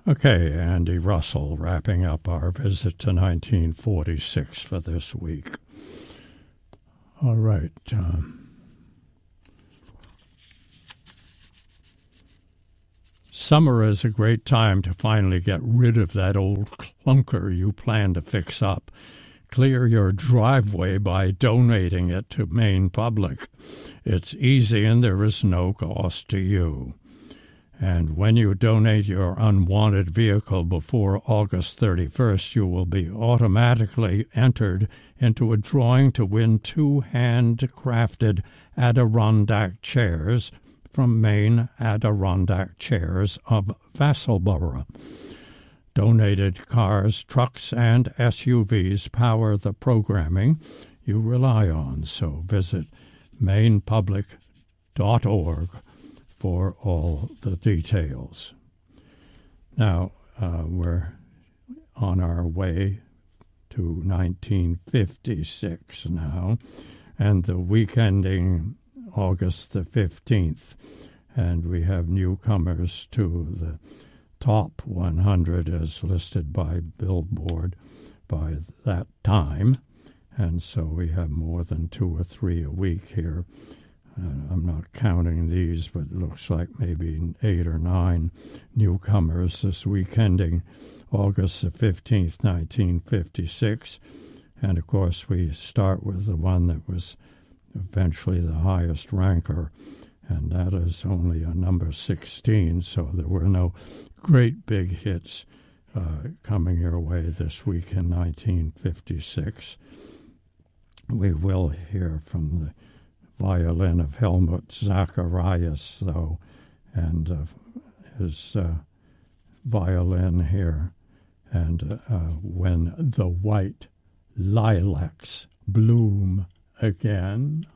Okay, Andy Russell wrapping up our visit to 1946 for this week. All right. Summer is a great time to finally get rid of that old clunker you plan to fix up. Clear your driveway by donating it to Maine Public. It's easy and there is no cost to you. And when you donate your unwanted vehicle before August 31st, you will be automatically entered into a drawing to win 2 handcrafted Adirondack chairs from Maine Adirondack Chairs of Vassalboro. Donated cars, trucks, and SUVs power the programming you rely on, so visit mainepublic.org for all the details. Now, we're on our way to 1956 now, and the week ending August the 15th, and we have newcomers to the top 100 as listed by Billboard by that time, and so we have more than 2 or 3 a week here. I'm not counting these, but it looks like maybe 8 or 9 newcomers this week ending August the 15th, 1956. And, of course, we start with the one that was eventually the highest ranker, and that is only a number 16, so there were no great big hits coming your way this week in 1956. We will hear from the violin of Helmut Zacharias, though, and his violin here, and When the White Lilacs Bloom Again.